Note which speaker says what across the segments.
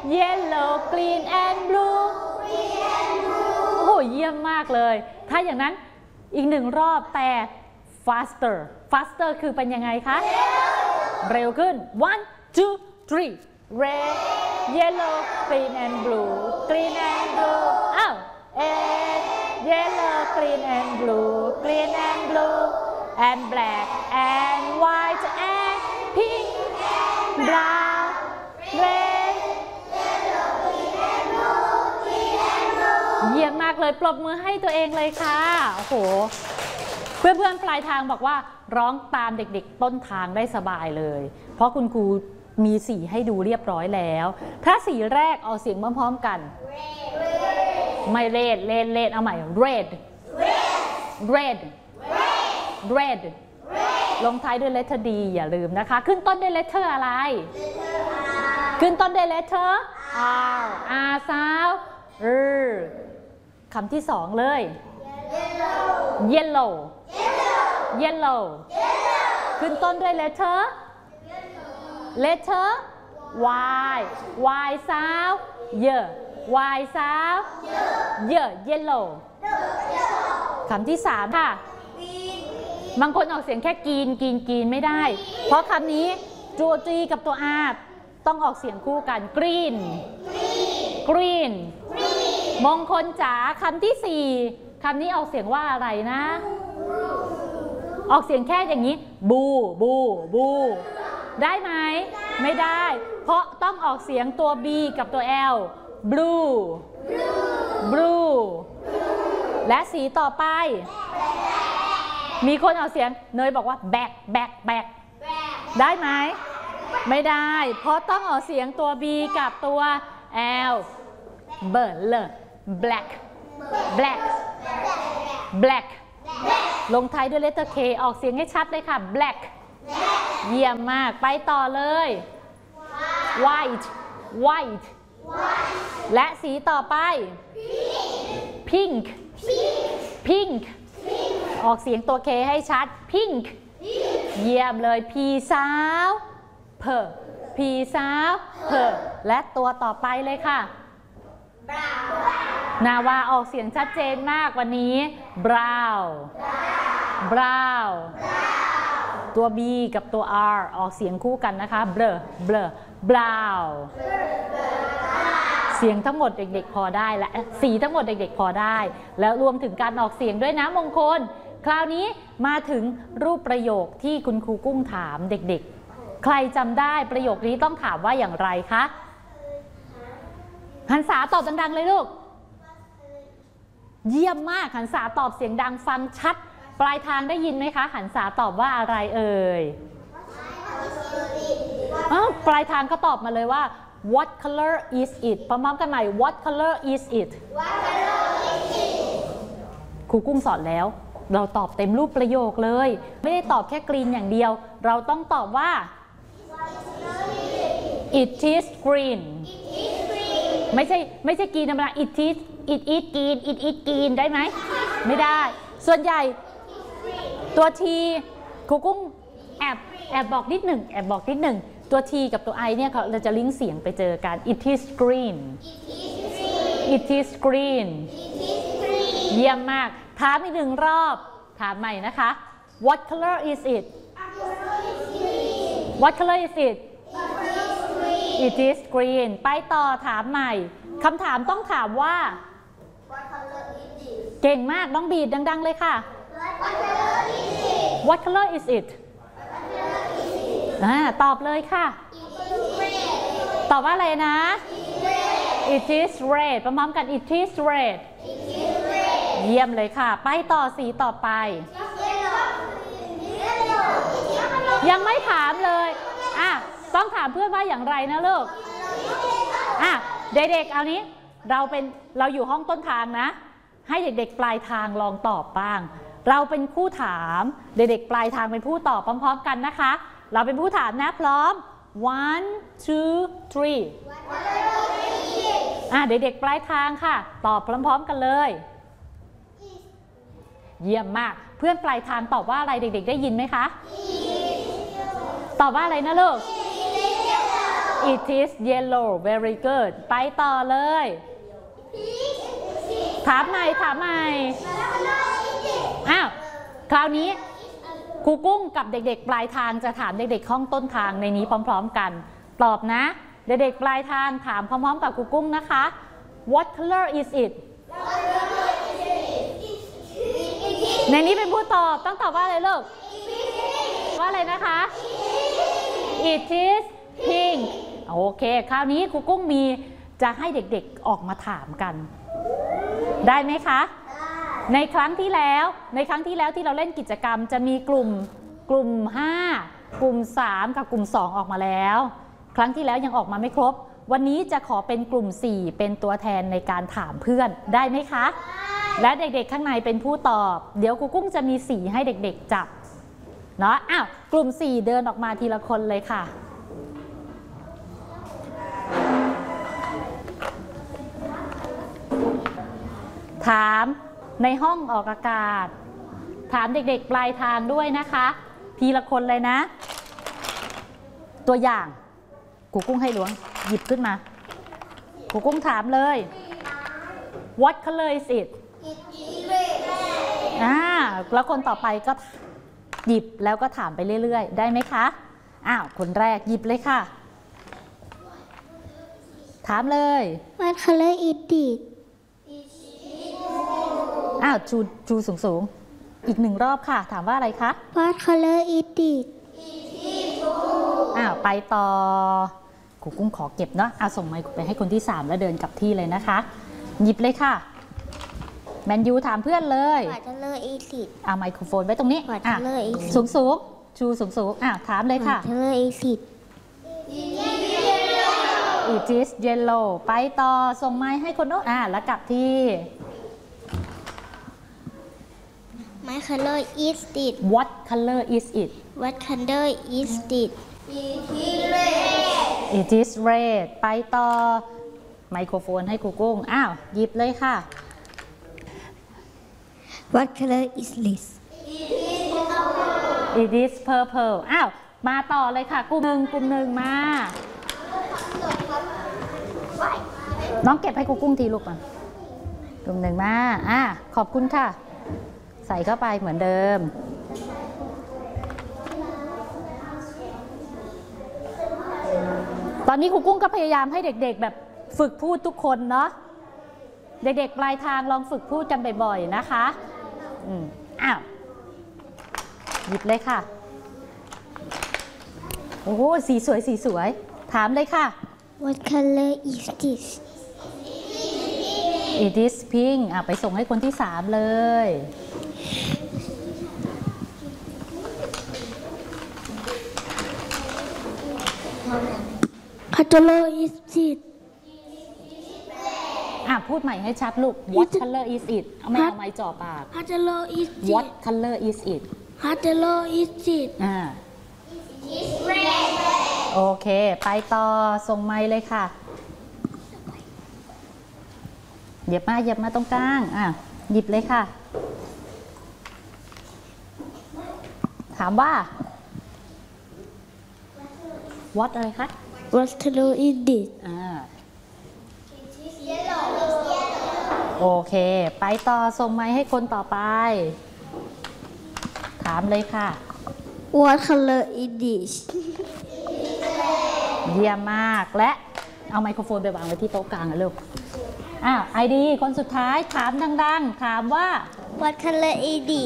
Speaker 1: yellow green and blue โอ้โหเยี่ยมมากเลยถ้าอย่างนั้นอีกหนึ่งรอบแต่ faster คือเป็นยังไงคะเร็วขึ้น 1 2 3 red yellow green and blue green and blue อ้าว yellow green and blue green and blue and black and white and pink brown red เยี่ยมมากเลยปรบมือให้ตัวเองเลยค่ะโอ้โหเพื่อนๆปลายทางบอกว่าร้องตามเด็กๆต้นทางได้สบายเลยเพราะคุณครูมีสีให้ดูเรียบร้อยแล้วถ้าสีแรกเอาเสียงพร้อมๆกันไม่เรดเอาใหม่ red ลงท้ายด้วย letter D อย่าลืมนะคะขึ้นต้นด้วย letter อะไรขึ้นต้นด้วย letter R sound คำที่สองเลย yellow ขึ้นต้นด้วย letter Y sound Y sound yellow คำที่สามค่ะบางคนออกเสียงแค่กีนไม่ได้เพราะคำนี้ตัว G กับตัว R ต้องออกเสียงคู่กัน green มงคลจ๋าคำที่สี่คำนี้ออกเสียงว่าอะไรนะออกเสียงแค่อย่างนี้บูได้ไหมไม่ได้เพราะต้องออกเสียงตัว B กับตัว L blue และสีต่อไปมีคนออกเสียงเนยบอกว่า back ได้ไหมไม่ได้เพราะต้องออกเสียงตัว B กับตัว L black ลงท้ายด้วย letter K ออกเสียงให้ชัดเลยค่ะ black เยี่ยมมากไปต่อเลย white และสีต่อไป pink ออกเสียงตัว K ให้ชัด pink เยี่ยมเลย P sound P sound และตัวต่อไปเลยค่ะนาวาออกเสียงชัดเจนมากวันนี้ brown ตัว B กับตัว R ออกเสียงคู่กันนะคะ brown เสียงทั้งหมดเด็กๆพอได้และสีทั้งหมดเด็กๆพอได้แล้วรวมถึงการออกเสียงด้วยนะมงคลคราวนี้มาถึงรูปประโยคที่คุณครูกุ้งถามเด็กๆใครจำได้ประโยคนี้ต้องถามว่าอย่างไรคะหันษาตอบดังๆเลยลูกเยี่ยมมากหันษาตอบเสียงดังฟังชัดปลายทางได้ยินไหมคะหันษาตอบว่าอะไรเอ่ยปลายทางก็ตอบมาเลยว่า what color is it พร้อมๆกันใหม่ what color is it ครูกุ้งสอนแล้วเราตอบเต็มรูปประโยคเลยไม่ได้ตอบแค่กรีนอย่างเดียวเราต้องตอบว่า it is green ไม่ใช่กรีนธรรมดา it is green ได้ไหมไม่ได้ส่วนใหญ่ตัว T ครูกุ้งแอบบอกนิดหนึ่งตัว T กับตัว I เนี่ยเราจะลิงก์เสียงไปเจอกัน it is green เยี่ยมมากถามอีกหนึ่งรอบถามใหม่นะคะ what color is it it is green ไปต่อถามใหม่คำถามต้องถามว่าเก่งมากน้องบีดดังๆเลยค่ะ what color is it ตอบเลยค่ะตอบว่าอะไรนะ it is red พร้อมๆกัน it is red เยี่ยมเลยค่ะไปต่อสีต่อไปยังไม่ถามเลยต้องถามเพื่อนว่าอย่างไรนะลูกเด็กๆเอานี้เราอยู่ห้องต้นทางนะให้เด็กๆปลายทางลองตอบบ้างเราเป็นผู้ถามเด็กๆปลายทางเป็นผู้ตอบพร้อมๆกันนะคะเราเป็นผู้ถามนะพร้อม 1 2 3เด็กๆปลายทางค่ะตอบพร้อมๆกันเลยเยี่ยมมากเพื่อนปลายทางตอบว่าอะไรเด็กๆได้ยินไหมคะตอบว่าอะไรนะลูก It is yellow very good ไปต่อเลยถามใหม่อ้าวคราวนี้ครูกุ้งกับเด็กๆปลายทางจะถามเด็กๆห้องต้นทางในนี้พร้อมๆกันตอบนะเด็กๆปลายทางถามพร้อมๆกับครูกุ้งนะคะ What color is it ในนี้เป็นผู้ตอบต้องตอบว่าอะไรลูกว่าอะไรนะคะ It is pink โอเคคราวนี้ครูกุ้งมีจะให้เด็กๆออกมาถามกันได้ไหมคะในครั้งที่แล้วที่เราเล่นกิจกรรมจะมีกลุ่ม5กลุ่ม3กับกลุ่ม2ออกมาแล้วครั้งที่แล้วยังออกมาไม่ครบวันนี้จะขอเป็นกลุ่ม4เป็นตัวแทนในการถามเพื่อนได้ไหมคะและเด็กๆข้างในเป็นผู้ตอบเดี๋ยวครูกุ้งจะมีสีให้เด็กๆจับเนาะอ้าวกลุ่ม4เดินออกมาทีละคนเลยค่ะถามในห้องออกอากาศถามเด็กๆปลายทางด้วยนะคะทีละคนเลยนะตัวอย่างครูกุ้งให้ล้วงหยิบขึ้นมาครูกุ้งถามเลย What color is it แล้วคนต่อไปก็หยิบแล้วก็ถามไปเรื่อยๆได้ไหมคะอ้าวคนแรกหยิบเลยค่ะถามเลย
Speaker 2: What color is it
Speaker 1: อ้าวชูสูงอีก1รอบค่ะถามว่าอะไรคะ
Speaker 2: What color is it
Speaker 1: อ้าวไปต่อครูกุ้งขอเก็บเนาะส่งไมค์ไปให้คนที่3แล้วเดินกลับที่เลยนะคะหยิบเลยค่ะแมนยูถามเพื่อนเลย
Speaker 2: What color is it
Speaker 1: ไมโครโฟนไว้ตรงนี้
Speaker 2: What color is it
Speaker 1: สูงชูสูงถามเลยค่ะ
Speaker 2: What color is it
Speaker 1: It is yellow ไปต่อส่งไมค์ให้คนโน้นแล้วกลับที่
Speaker 2: My color is it
Speaker 1: What color is it
Speaker 2: What color is it
Speaker 1: It is red ไปต่อไมโครโฟนให้ครูกุ้งหยิบเลยค่ะ
Speaker 2: What color is this
Speaker 1: It is purple มาต่อเลยค่ะกลุ่มหนึ่งมาน้องเก็บให้ครูกุ้งทีลูกมากลุ่ม1มาขอบคุณค่ะใส่เข้าไปเหมือนเดิมตอนนี้ครูกุ้งก็พยายามให้เด็กๆแบบฝึกพูดทุกคนเนาะเด็กๆปลายทางลองฝึกพูดกันบ่อยๆนะคะหยิบเลยค่ะโอ้โหสีสวยถามเลยค่ะ
Speaker 2: What color is this
Speaker 1: It is pink ไปส่งให้คนที่3เลย
Speaker 2: What color is it
Speaker 1: พูดใหม่ให้ชัดลูก What color is it เอาไม้จ่อปาก
Speaker 2: What color is it
Speaker 1: What color is it
Speaker 2: What color is it
Speaker 1: โอเคไปต่อส่งไมค์เลยค่ะเหยียบมาตรงกลางหยิบเลยค่ะถามว่า What อะไรคะ
Speaker 2: What color is it
Speaker 1: โอเคไปต่อส่งไมค์ให้คนต่อไปถามเลยค่ะ
Speaker 2: What color is this
Speaker 1: เยี่ยมมากและเอาไมโครโฟนไปวางไว้ที่โต๊ะกลางนะลูกไอดีคนสุดท้ายถามดังๆถามว่า
Speaker 2: What color is it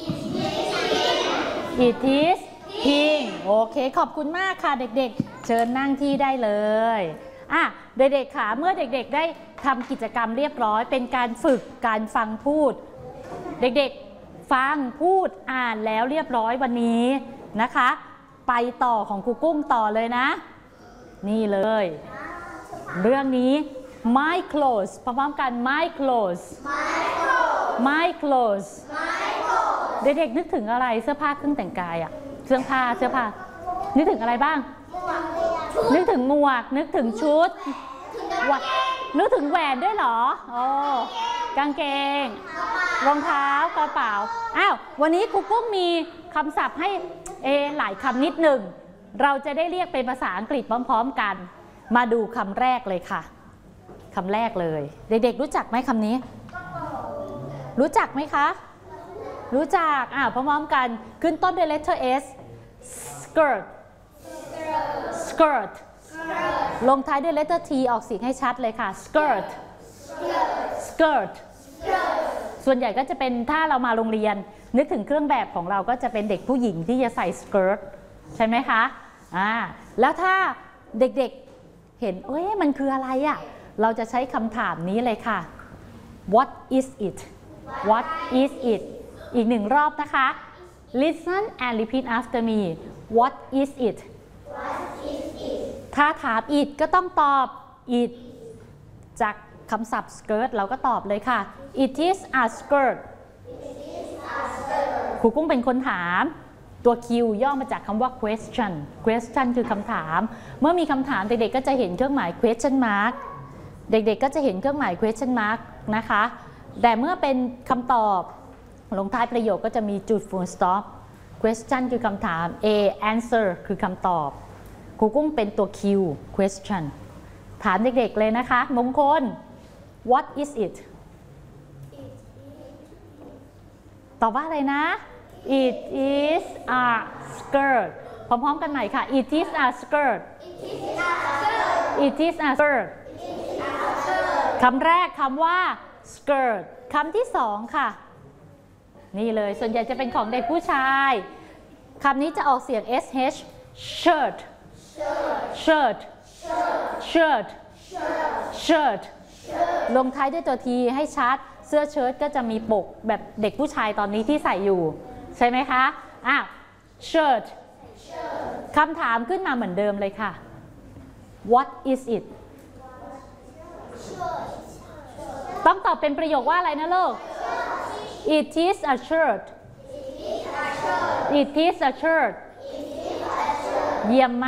Speaker 1: It is pink โอเคขอบคุณมากค่ะเด็กๆเชิญนั่งที่ได้เลยเด็กๆค่ะเมื่อเด็กๆได้ทำกิจกรรมเรียบร้อยเป็นการฝึกการฟังพูดเด็กๆฟังพูดอ่านแล้วเรียบร้อยวันนี้นะคะไปต่อของครูกุ้งต่อเลยนะนี่เลยเรื่องนี้ My clothes พร้อมๆกัน My clothes My clothes เด็กๆนึกถึงอะไรเสื้อผ้าเครื่องแต่งกายเสื้อผ้านึกถึงอะไรบ้างนึกถึงหมวกนึกถึงชุดนึกถึงแหวนด้วยเหรอกางเกงรองเท้ากระเป๋าวันนี้ครูกุ้งมีคำศัพท์ให้หลายคำนิดหนึ่งเราจะได้เรียกเป็นภาษาอังกฤษพร้อมๆกันมาดูคำแรกเลยค่ะคำแรกเลยเด็กๆรู้จักไหมคำนี้รู้จักไหมคะรู้จักพร้อมๆกันขึ้นต้นด้วย letter S skirt skirt ลงท้ายด้วย letter T ออกเสียงให้ชัดเลยค่ะ skirt skirt ส่วนใหญ่ก็จะเป็นถ้าเรามาโรงเรียนนึกถึงเครื่องแบบของเราก็จะเป็นเด็กผู้หญิงที่จะใส่ skirt ใช่ไหมคะแล้วถ้าเด็กๆเห็นมันคืออะไรเราจะใช้คำถามนี้เลยค่ะ what is it what is it อีกหนึ่งรอบนะคะ listen and repeat after me what is it ถ้าถาม it ก็ต้องตอบ it จากคำศัพท์ skirt เราก็ตอบเลยค่ะ it is a skirt ครูกุ้งเป็นคนถามตัว Q ย่อมาจากคำว่า question question คือคำถามเมื่อมีคำถามเด็กๆก็จะเห็นเครื่องหมาย question mark เด็กๆก็จะเห็นเครื่องหมาย question mark นะคะแต่เมื่อเป็นคำตอบลงท้ายประโยคก็จะมีจุด full stop question คือคำถาม A answer คือคำตอบครูกุ้งเป็นตัว Q question ถามเด็กๆเลยนะคะมงคล what is it ตอบว่าอะไรนะ it is a skirt พร้อมๆกันใหม่ค่ะ it is a skirt it is a skirt คำแรกคำว่า skirt คำที่สองค่ะนี่เลยส่วนใหญ่จะเป็นของเด็กผู้ชายคำนี้จะออกเสียง sh shirt shirt shirt shirt ลงท้ายด้วยตัว t ให้ชัดเสื้อเชิ้ตก็จะมีปกแบบเด็กผู้ชายตอนนี้ที่ใส่อยู่ใช่ไหมคะshirt คำถามขึ้นมาเหมือนเดิมเลยค่ะ what is it ต้องตอบเป็นประโยคว่าอะไรนะลูก it is a shirt it is a shirt เยี่ยมมาก